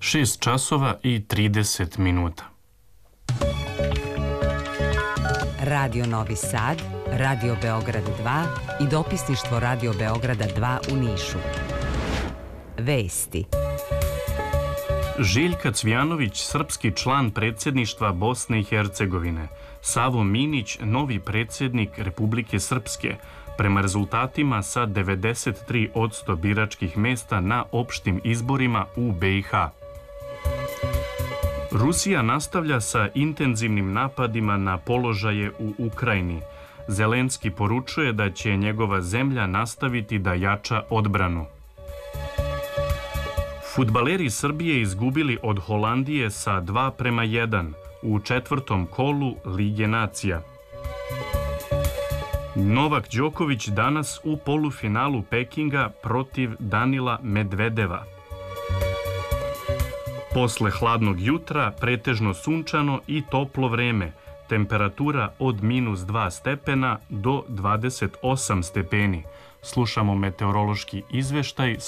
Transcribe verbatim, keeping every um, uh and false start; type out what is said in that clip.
šest časova i trideset minuta. Radio Novi Sad, Radio Beograd dva i dopisništvo Radio Beograda dva u Nišu. Vesti. Željka Cvjanović, srpski član predsjedništva Bosne i Hercegovine. Savo Minić, novi predsjednik Republike Srpske. Prema rezultatima sa devedeset tri posto biračkih mjesta na opštim izborima u be i ha. Rusija nastavlja sa intenzivnim napadima na položaje u Ukrajini. Zelenski poručuje da će njegova zemlja nastaviti da jača odbranu. Fudbaleri Srbije izgubili od Holandije sa dva prema jedan u četvrtom kolu Lige nacija. Novak Đoković danas u polufinalu Pekinga protiv Danila Medvedeva. Posle hladnog jutra pretežno sunčano i toplo vreme, temperatura od minus dva stepena do dvadeset osam stepeni. Slušamo meteorološki izveštaj